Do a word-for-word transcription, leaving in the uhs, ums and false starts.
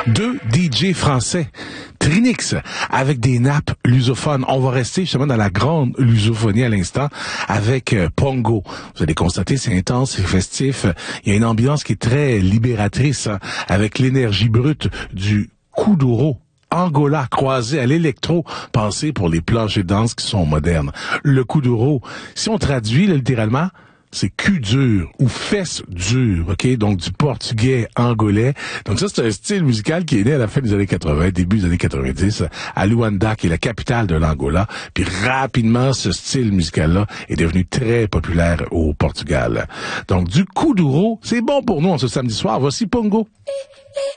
Deux D J français, Trinix, avec des nappes lusophones. On va rester justement dans la grande lusophonie à l'instant avec euh, Pongo. Vous allez constater, c'est intense, c'est festif. Il y a une ambiance qui est très libératrice, hein, avec l'énergie brute du kuduro. Angola croisé à l'électro, pensé pour les planchers de danse qui sont modernes. Le kuduro, si on traduit là, littéralement, c'est cul dur ou fesses dures, ok? Donc du portugais angolais. Donc ça, c'est un style musical qui est né à la fin des années quatre-vingts, début des années quatre-vingt-dix, à Luanda, qui est la capitale de l'Angola. Puis rapidement, ce style musical-là est devenu très populaire au Portugal. Donc du kuduro, c'est bon pour nous en ce samedi soir. Voici Pongo.